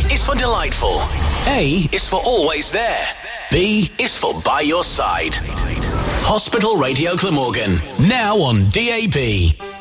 is for delightful. A is for always there. B is for by your side. Hospital Radio Glamorgan, now on DAB.